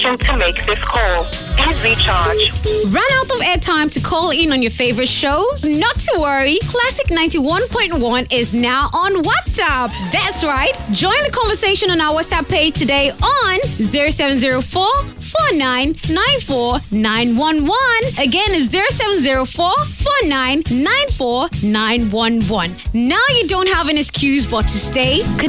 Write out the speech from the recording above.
to make this call. Please recharge. Run out of airtime to call in on your favorite shows? Not to worry, Classic 91.1 is now on WhatsApp. That's right. Join the conversation on our WhatsApp page today on 0704 4994 911. Again, it's 0704 4994 911. Now you don't have an excuse but to stay connected.